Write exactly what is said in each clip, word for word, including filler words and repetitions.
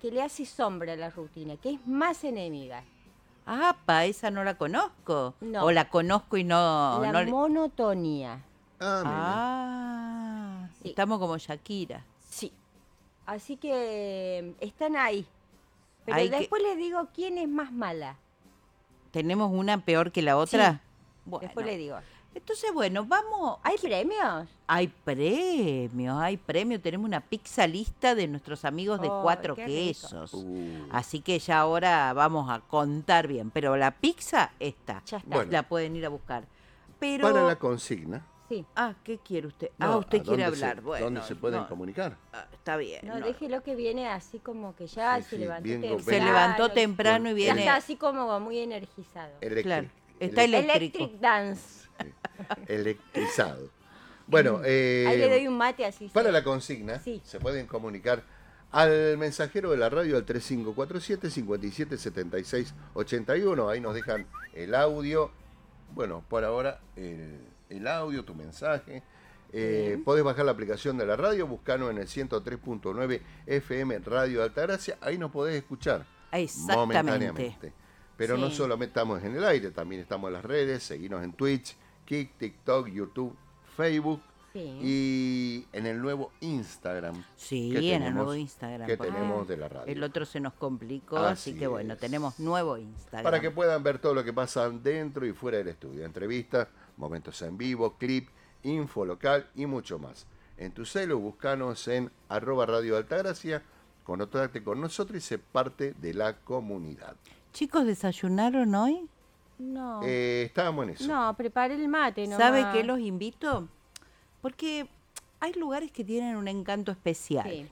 que le hace sombra a la rutina, que es más enemiga. Ah, pa, esa no la conozco. No. O la conozco y no... La no le- monotonía. Ah, mira. Ah, Sí. estamos como Shakira. Sí. Así que eh, están ahí. Pero Hay que- después les digo quién es más mala. ¿Tenemos una peor que la otra? Sí. Bueno. Después les digo. Entonces, bueno, vamos... ¿Hay premios? Hay premios, hay premios. Tenemos una pizza lista de nuestros amigos de Oh, cuatro qué rico. quesos. Uh. Así que ya ahora vamos a contar bien. Pero la pizza está. Ya está. Bueno. La pueden ir a buscar. Pero... Para la consigna. Sí. Ah, ¿qué quiere usted? No, ah, usted ¿a quiere dónde se- hablar. Bueno, ¿Dónde se pueden no. comunicar? Ah, está bien. No, no. déjelo que viene así como que ya Sí, se sí, levantó bien temprano. gourmet. Se levantó temprano y Con- Ya viene... está así como muy energizado. Electric. Claro, está Elec- eléctrico. Electric Dance. Electrizado. Bueno, eh, Ahí le doy un mate así. para sí. la consigna Sí. se pueden comunicar al mensajero de la radio al tres cinco cuatro siete, cinco siete, siete seis ocho uno. Ahí nos dejan el audio. Bueno, por ahora el, el audio, tu mensaje. Eh, Bien. podés bajar la aplicación de la radio, buscanos en el ciento tres punto nueve F M Radio Altagracia. Ahí nos podés escuchar Exactamente. momentáneamente. Pero no Sí. solamente estamos en el aire, también estamos en las redes. Seguinos en Twitch, Kik, TikTok, YouTube, Facebook Sí. y en el nuevo Instagram. Sí, que en el tenemos- nuevo Instagram. Que porque tenemos de la radio. El otro se nos complicó, así, Así que bueno, es. tenemos nuevo Instagram. Para que puedan ver todo lo que pasa dentro y fuera del estudio. Entrevistas, momentos en vivo, clip, info local y mucho más. En tu celu, buscanos en arroba Radio Altagracia, conectate con nosotros y sé parte de la comunidad. Chicos, ¿desayunaron hoy? No. Eh, estábamos en eso. No, preparé el mate, ¿no? ¿Sabe qué los invito? Porque hay lugares que tienen un encanto especial. Sí.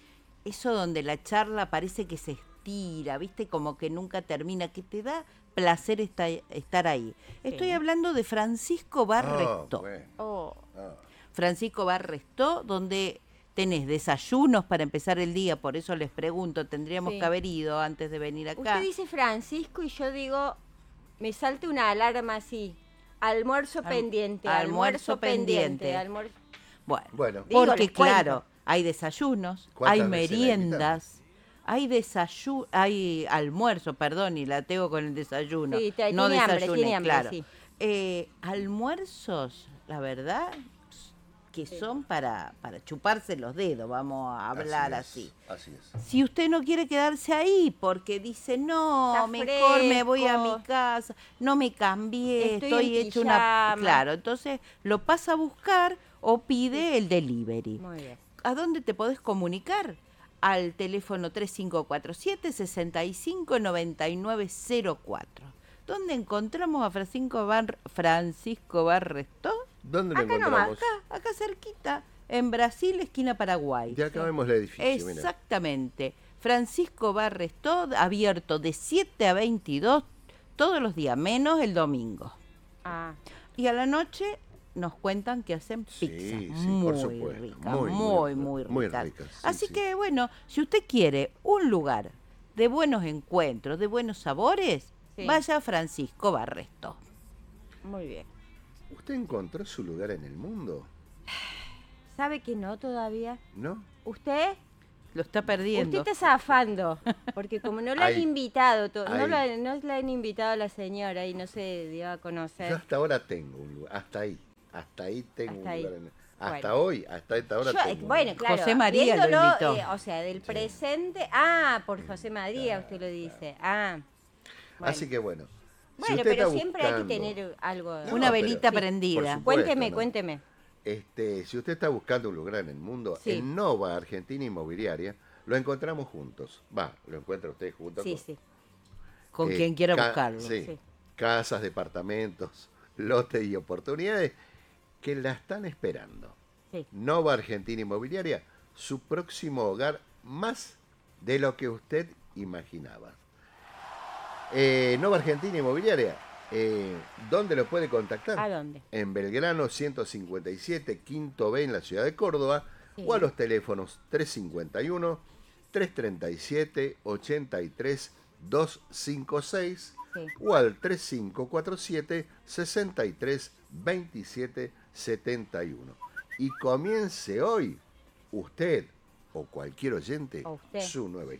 Eso donde la charla parece que se estira, ¿viste? Como que nunca termina, que te da placer esta- estar ahí. Estoy Sí. hablando de Francisco Ah, Barresto. bueno. Oh, Ah. Francisco Barresto, donde tenés desayunos para empezar el día, por eso les pregunto, tendríamos Sí. que haber ido antes de venir acá. usted dice Francisco y yo digo, me salta una alarma así. Almuerzo Al- pendiente, almuerzo almuerzo pendiente. pendiente. almuerzo- Bueno, Bueno. Digo, porque les cuento. claro, hay desayunos, ¿Cuántas hay veces la meriendas, hay desayuno, hay almuerzo, perdón, y la tengo con el desayuno. Sí, te- no tiene hambre, desayuné, tiene hambre, claro. sí. Eh, almuerzos, la verdad, que Sí. son para, para chuparse los dedos, vamos a hablar Así así. es, Así es. Si usted no quiere quedarse ahí porque dice, no, Está mejor me voy a fresco. mi casa, no me cambié, Estoy estoy, en hecho una... pijama. Claro, entonces lo pasa a buscar o pide el delivery. Muy bien. ¿A dónde te podés comunicar? Al teléfono tres cinco cuatro siete, seis cinco, nueve nueve cero cuatro. ¿Dónde encontramos a Francisco, Bar Francisco Barresto? ¿Dónde lo Acá nomás, encontramos? Acá, acá cerquita, en Brasil, esquina Paraguay. Ya acá vemos el edificio, mira. Exactamente. Francisco Barresto, abierto de siete a veintidós todos los días, menos el domingo. Ah, Y a la noche nos cuentan que hacen Sí, pizza sí, muy por supuesto. rica, Muy, muy, muy muy, rica. Muy rica. rica, sí, Así sí. que bueno, si usted quiere un lugar de buenos encuentros, de buenos sabores, Sí. vaya a Francisco Barresto. muy bien. ¿Usted encontró su lugar en el mundo? ¿Sabe que no todavía? ¿No? ¿Usted? Lo está perdiendo. Usted está zafando, porque como no la han Ahí. invitado, to- no Ahí. la, no la han invitado a la señora y no se dio a Yo conocer. hasta ahora tengo un lugar. Hasta ahí. Hasta ahí tengo Hasta un ahí. lugar. En el- Hasta Bueno. hoy, hasta esta hora Yo, eh, tengo un bueno, lugar. claro. José María lo viéndolo, invitó. eh, o sea, del presente. Ah, por José María usted lo dice. Ah. Bueno. Así que bueno. si Bueno, usted pero está siempre hay que buscando- tener algo. No, Una pero- velita Sí, prendida. por supuesto. Cuénteme, ¿no? cuénteme. Este, si usted está buscando un lugar en el mundo, Sí. en Nova Argentina Inmobiliaria, lo encontramos juntos. Va, lo encuentra usted junto Sí, con, sí. Con eh, quien quiera ca- buscarlo. sí, Sí. casas, departamentos, lotes y oportunidades que la están esperando. Sí. Nova Argentina Inmobiliaria, su próximo hogar más de lo que usted imaginaba. Eh, Nova Argentina Inmobiliaria, eh, ¿dónde lo puede contactar? ¿A dónde? En Belgrano ciento cincuenta y siete, Quinto B, en la ciudad de Córdoba, Sí. o a los teléfonos tres cinco uno, tres tres siete, ocho tres, dos cinco seis Sí. o al tres cinco cuatro siete, seis tres, veintisiete setenta y uno. Y comience hoy, usted o cualquier oyente, O usted. su nueva historia.